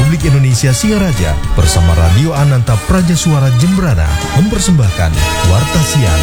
Republik Indonesia Singaraja bersama Radio Ananta Praja Suara Jembrana mempersembahkan Warta Siang.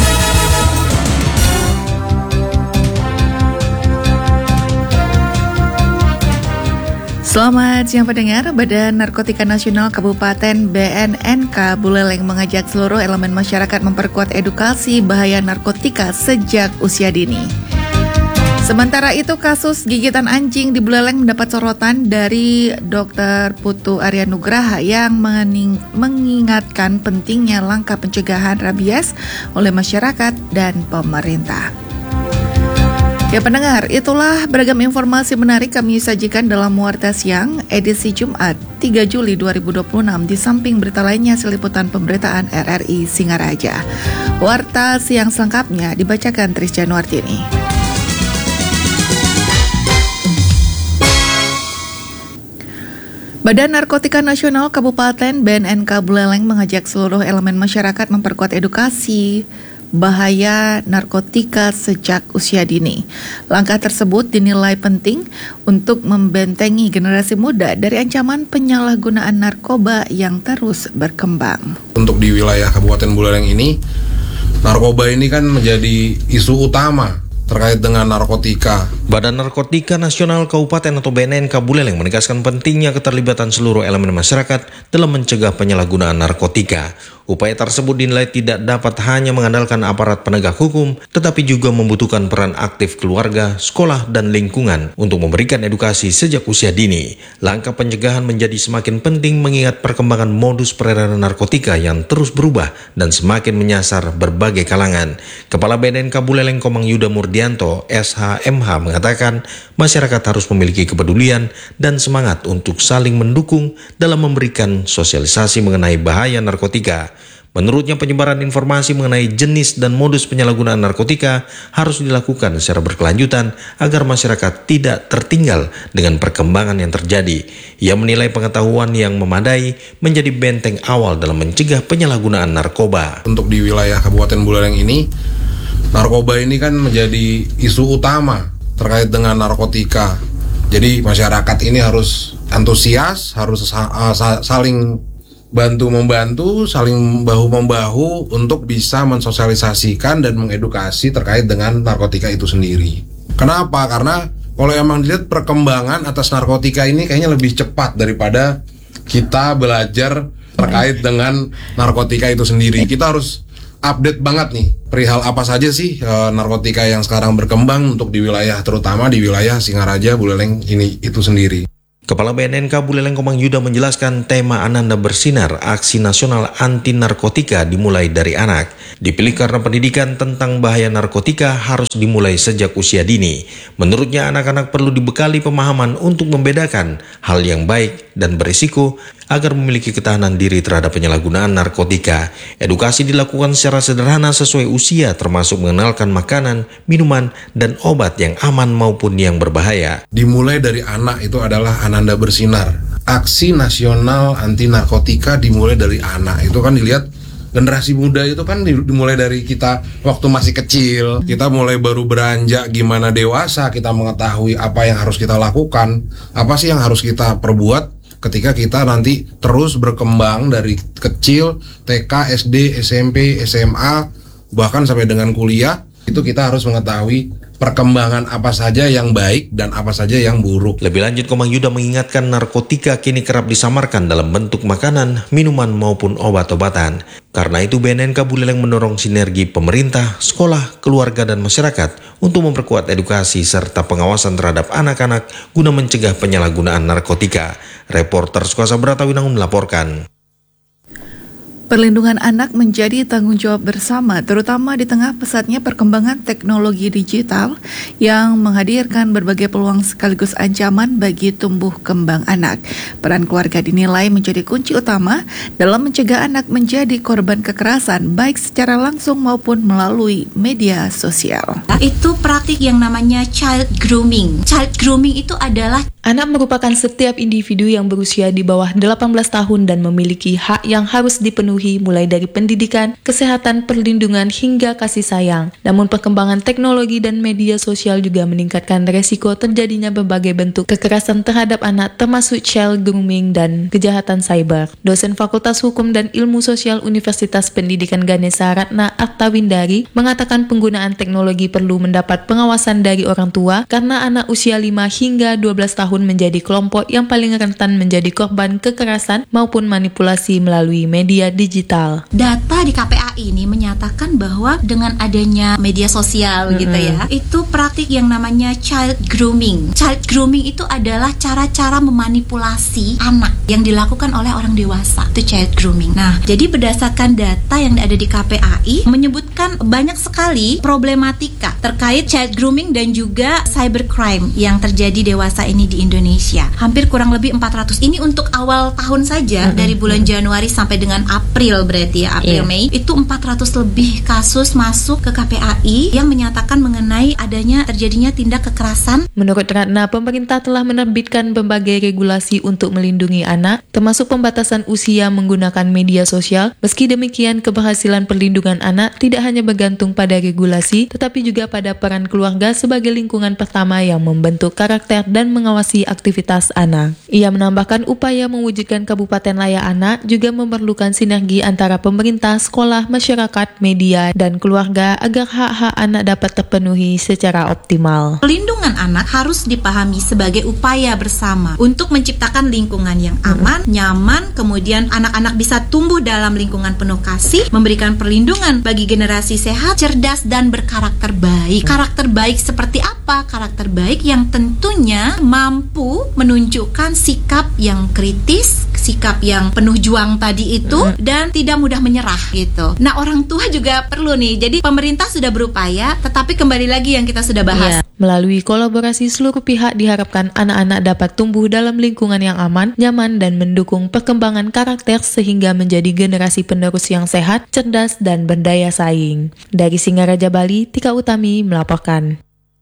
Selamat siang pendengar. Badan Narkotika Nasional Kabupaten BNNK Buleleng mengajak seluruh elemen masyarakat memperkuat edukasi bahaya narkotika sejak usia dini. Sementara itu, kasus gigitan anjing di Buleleng mendapat sorotan dari Dr. Putu Arya Nugraha yang mengingatkan pentingnya langkah pencegahan rabies oleh masyarakat dan pemerintah. Ya pendengar, itulah beragam informasi menarik kami sajikan dalam Warta Siang edisi Jumat 3 Juli 2026 di samping berita lainnya seliputan pemberitaan RRI Singaraja. Warta Siang selengkapnya dibacakan Tris Januartini. Badan Narkotika Nasional Kabupaten BNNK Buleleng mengajak seluruh elemen masyarakat memperkuat edukasi bahaya narkotika sejak usia dini. Langkah tersebut dinilai penting untuk membentengi generasi muda dari ancaman penyalahgunaan narkoba yang terus berkembang. Untuk di wilayah Kabupaten Buleleng ini, narkoba ini kan menjadi isu utama terkait dengan narkotika. Badan Narkotika Nasional Kabupaten atau BNNK Buleleng menegaskan pentingnya keterlibatan seluruh elemen masyarakat dalam mencegah penyalahgunaan narkotika. Upaya tersebut dinilai tidak dapat hanya mengandalkan aparat penegak hukum, tetapi juga membutuhkan peran aktif keluarga, sekolah, dan lingkungan untuk memberikan edukasi sejak usia dini. Langkah pencegahan menjadi semakin penting mengingat perkembangan modus peredaran narkotika yang terus berubah dan semakin menyasar berbagai kalangan. Kepala BNNK Buleleng Komang Yuda Murdianto, SHMH, mengatakan masyarakat harus memiliki kepedulian dan semangat untuk saling mendukung dalam memberikan sosialisasi mengenai bahaya narkotika. Menurutnya, penyebaran informasi mengenai jenis dan modus penyalahgunaan narkotika harus dilakukan secara berkelanjutan agar masyarakat tidak tertinggal dengan perkembangan yang terjadi. Ia menilai pengetahuan yang memadai menjadi benteng awal dalam mencegah penyalahgunaan narkoba. Untuk di wilayah Kabupaten Buleleng ini, narkoba ini kan menjadi isu utama terkait dengan narkotika. Jadi masyarakat ini harus antusias, harus saling bantu-membantu, saling bahu-membahu untuk bisa mensosialisasikan dan mengedukasi terkait dengan narkotika itu sendiri. Kenapa? Karena kalau emang dilihat perkembangan atas narkotika ini kayaknya lebih cepat daripada kita belajar terkait dengan narkotika itu sendiri. Kita harus update banget nih perihal apa saja sih narkotika yang sekarang berkembang untuk di wilayah, terutama di wilayah Singaraja Buleleng ini itu sendiri. Kepala BNNK Buleleng Komang Yuda menjelaskan tema Ananda Bersinar, aksi nasional anti narkotika dimulai dari anak. Dipilih karena pendidikan tentang bahaya narkotika harus dimulai sejak usia dini. Menurutnya, anak-anak perlu dibekali pemahaman untuk membedakan hal yang baik dan berisiko agar memiliki ketahanan diri terhadap penyalahgunaan narkotika. Edukasi dilakukan secara sederhana sesuai usia, termasuk mengenalkan makanan, minuman, dan obat yang aman maupun yang berbahaya. Dimulai dari anak itu adalah Ananda Bersinar. Aksi nasional anti narkotika dimulai dari anak. Itu kan dilihat generasi muda itu kan dimulai dari kita waktu masih kecil. Kita mulai baru beranjak gimana dewasa, kita mengetahui apa yang harus kita lakukan, apa sih yang harus kita perbuat ketika kita nanti terus berkembang dari kecil, TK, SD, SMP, SMA, bahkan sampai dengan kuliah. Itu kita harus mengetahui perkembangan apa saja yang baik dan apa saja yang buruk. Lebih lanjut, Komang Yuda mengingatkan narkotika kini kerap disamarkan dalam bentuk makanan, minuman maupun obat-obatan. Karena itu BNNK Buleleng mendorong sinergi pemerintah, sekolah, keluarga, dan masyarakat untuk memperkuat edukasi serta pengawasan terhadap anak-anak guna mencegah penyalahgunaan narkotika. Reporter Sukasa Bratawinangun melaporkan. Perlindungan anak menjadi tanggung jawab bersama, terutama di tengah pesatnya perkembangan teknologi digital yang menghadirkan berbagai peluang sekaligus ancaman bagi tumbuh kembang anak. Peran keluarga dinilai menjadi kunci utama dalam mencegah anak menjadi korban kekerasan, baik secara langsung maupun melalui media sosial. Itu praktik yang namanya child grooming. Child grooming itu adalah anak merupakan setiap individu yang berusia di bawah 18 tahun dan memiliki hak yang harus dipenuhi terpenuhi mulai dari pendidikan, kesehatan, perlindungan, hingga kasih sayang. Namun perkembangan teknologi dan media sosial juga meningkatkan resiko terjadinya berbagai bentuk kekerasan terhadap anak termasuk child grooming dan kejahatan cyber. Dosen Fakultas Hukum dan Ilmu Sosial Universitas Pendidikan Ganesha Ratna Artawindari mengatakan penggunaan teknologi perlu mendapat pengawasan dari orang tua karena anak usia 5 hingga 12 tahun menjadi kelompok yang paling rentan menjadi korban kekerasan maupun manipulasi melalui media digital. Data di KPAI ini menyatakan bahwa dengan adanya media sosial gitu ya, itu praktik yang namanya child grooming. Child grooming itu adalah cara-cara memanipulasi anak yang dilakukan oleh orang dewasa. Itu child grooming. Nah, jadi berdasarkan data yang ada di KPAI menyebutkan banyak sekali problematika terkait child grooming dan juga cybercrime yang terjadi dewasa ini di Indonesia. Hampir kurang lebih 400. Ini untuk awal tahun saja dari bulan Januari sampai dengan April berarti ya, Mei itu 400 lebih kasus masuk ke KPAI yang menyatakan mengenai adanya terjadinya tindak kekerasan. Menurut Ratna, pemerintah telah menerbitkan berbagai regulasi untuk melindungi anak, termasuk pembatasan usia menggunakan media sosial. Meski demikian, keberhasilan perlindungan anak tidak hanya bergantung pada regulasi, tetapi juga pada peran keluarga sebagai lingkungan pertama yang membentuk karakter dan mengawasi aktivitas anak. Ia menambahkan upaya mewujudkan Kabupaten Layak Anak juga memerlukan sinergi antara pemerintah, sekolah, masyarakat, media, dan keluarga agar hak-hak anak dapat terpenuhi secara optimal. Perlindungan anak harus dipahami sebagai upaya bersama untuk menciptakan lingkungan yang aman, nyaman, kemudian anak-anak bisa tumbuh dalam lingkungan penuh kasih, memberikan perlindungan bagi generasi sehat, cerdas, dan berkarakter baik. Karakter baik seperti apa? Karakter baik yang tentunya mampu menunjukkan sikap yang kritis, sikap yang penuh juang tadi itu, dan tidak mudah menyerah gitu. Nah, orang tua juga perlu nih. Jadi pemerintah sudah berupaya, tetapi kembali lagi yang kita sudah bahas. Melalui kolaborasi seluruh pihak diharapkan anak-anak dapat tumbuh dalam lingkungan yang aman, nyaman, dan mendukung perkembangan karakter sehingga menjadi generasi penerus yang sehat, cerdas, dan berdaya saing. Dari Singaraja, Bali, Tika Utami melaporkan.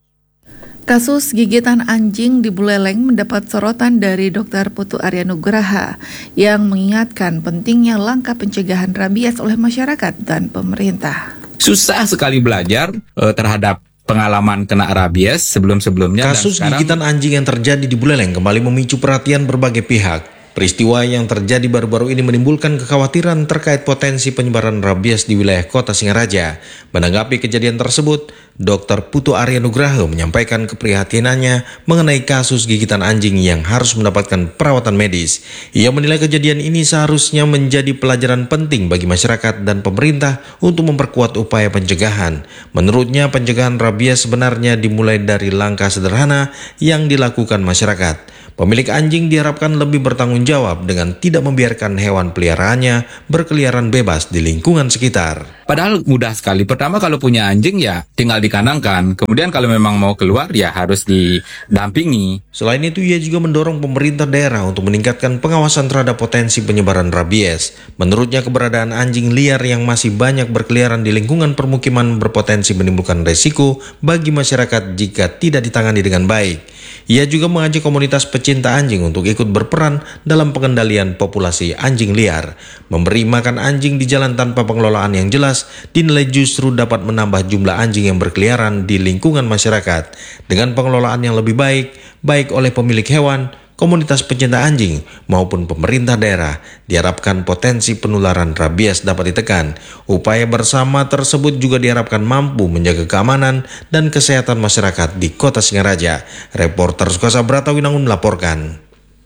Kasus gigitan anjing di Buleleng mendapat sorotan dari Dr. Putu Arya Nugraha yang mengingatkan pentingnya langkah pencegahan rabies oleh masyarakat dan pemerintah. Susah sekali belajar terhadap pengalaman kena rabies sebelum-sebelumnya. Kasus gigitan anjing yang terjadi di Buleleng kembali memicu perhatian berbagai pihak. Peristiwa yang terjadi baru-baru ini menimbulkan kekhawatiran terkait potensi penyebaran rabies di wilayah kota Singaraja. Menanggapi kejadian tersebut, Dr. Putu Arya Nugraha menyampaikan keprihatinannya mengenai kasus gigitan anjing yang harus mendapatkan perawatan medis. Ia menilai kejadian ini seharusnya menjadi pelajaran penting bagi masyarakat dan pemerintah untuk memperkuat upaya pencegahan. Menurutnya, pencegahan rabies sebenarnya dimulai dari langkah sederhana yang dilakukan masyarakat. Pemilik anjing diharapkan lebih bertanggung jawab dengan tidak membiarkan hewan peliharaannya berkeliaran bebas di lingkungan sekitar. Padahal mudah sekali. Pertama, kalau punya anjing ya tinggal dikandangkan. Kemudian kalau memang mau keluar ya harus didampingi. Selain itu, ia juga mendorong pemerintah daerah untuk meningkatkan pengawasan terhadap potensi penyebaran rabies. Menurutnya, keberadaan anjing liar yang masih banyak berkeliaran di lingkungan permukiman berpotensi menimbulkan resiko bagi masyarakat jika tidak ditangani dengan baik. Ia juga mengajak komunitas pecinta anjing untuk ikut berperan dalam pengendalian populasi anjing liar. Memberi makan anjing di jalan tanpa pengelolaan yang jelas dinilai justru dapat menambah jumlah anjing yang berkeliaran di lingkungan masyarakat. Dengan pengelolaan yang lebih baik oleh pemilik hewan, komunitas pecinta anjing maupun pemerintah daerah, diharapkan potensi penularan rabies dapat ditekan. Upaya bersama tersebut juga diharapkan mampu menjaga keamanan dan kesehatan masyarakat di kota Singaraja. Reporter Sukosa Bratawinangun melaporkan.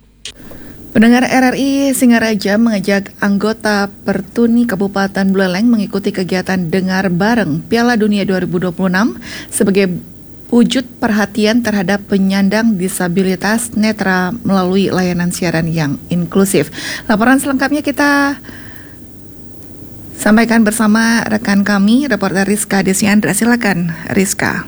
Pendengar RRI Singaraja mengajak anggota Pertuni Kabupaten Buleleng mengikuti kegiatan Dengar Bareng Piala Dunia 2026 sebagai wujud perhatian terhadap penyandang disabilitas netra melalui layanan siaran yang inklusif. Laporan selengkapnya kita sampaikan bersama rekan kami, reporter Rizka Desiandra. Silakan, Rizka.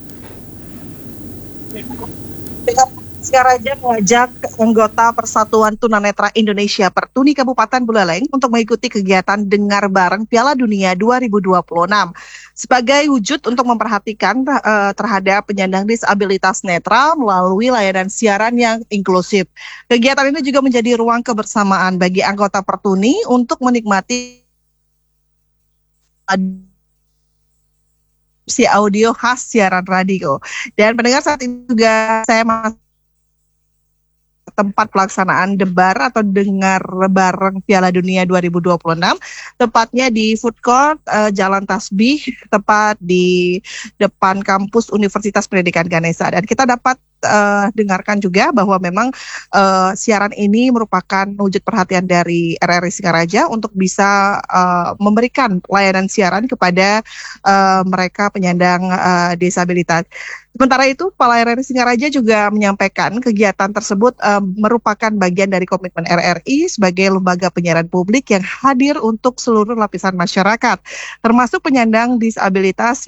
Singaraja mengajak anggota Persatuan Tunanetra Indonesia Pertuni Kabupaten Buleleng untuk mengikuti kegiatan Dengar Bareng Piala Dunia 2026 sebagai wujud untuk memperhatikan terhadap penyandang disabilitas netra melalui layanan siaran yang inklusif. Kegiatan ini juga menjadi ruang kebersamaan bagi anggota Pertuni untuk menikmati si audio khas siaran radio. Dan pendengar, saat ini juga saya masih tempat pelaksanaan debar atau dengar bareng Piala Dunia 2026, tepatnya di food court Jalan Tasbih, tepat di depan kampus Universitas Pendidikan Ganesha. Dan kita dapat dengarkan juga bahwa memang siaran ini merupakan wujud perhatian dari RRI Singaraja untuk bisa memberikan layanan siaran kepada mereka penyandang disabilitas. Sementara itu, Kepala RRI Singaraja juga menyampaikan kegiatan tersebut merupakan bagian dari komitmen RRI sebagai lembaga penyiaran publik yang hadir untuk seluruh lapisan masyarakat, termasuk penyandang disabilitas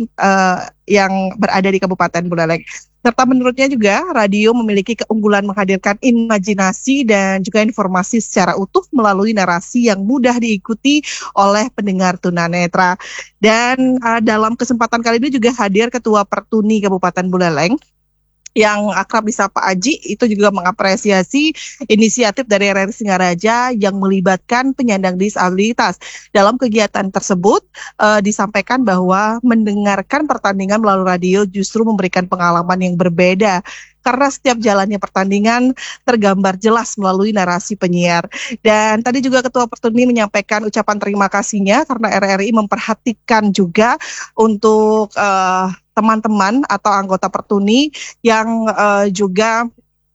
yang berada di Kabupaten Buleleng. Serta menurutnya juga, radio memiliki keunggulan menghadirkan imajinasi dan juga informasi secara utuh melalui narasi yang mudah diikuti oleh pendengar tunanetra. Dan dalam kesempatan kali ini juga hadir Ketua Pertuni Kabupaten Buleleng, yang akrab disapa Aji, itu juga mengapresiasi inisiatif dari RRI Singaraja yang melibatkan penyandang disabilitas. Dalam kegiatan tersebut disampaikan bahwa mendengarkan pertandingan melalui radio justru memberikan pengalaman yang berbeda, karena setiap jalannya pertandingan tergambar jelas melalui narasi penyiar. Dan tadi juga Ketua Pertuni menyampaikan ucapan terima kasihnya karena RRI memperhatikan juga untuk teman-teman atau anggota Pertuni yang juga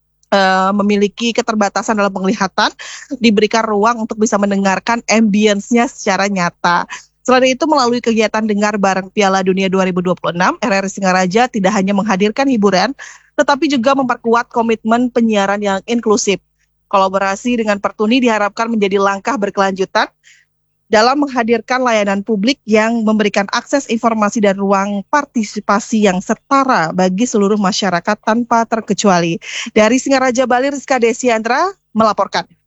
memiliki keterbatasan dalam penglihatan, diberikan ruang untuk bisa mendengarkan ambience-nya secara nyata. Selain itu, melalui kegiatan dengar bareng Piala Dunia 2026, RRI Singaraja tidak hanya menghadirkan hiburan, tetapi juga memperkuat komitmen penyiaran yang inklusif. Kolaborasi dengan Pertuni diharapkan menjadi langkah berkelanjutan dalam menghadirkan layanan publik yang memberikan akses informasi dan ruang partisipasi yang setara bagi seluruh masyarakat tanpa terkecuali. Dari Singaraja, Bali, Rizka Desiandra melaporkan.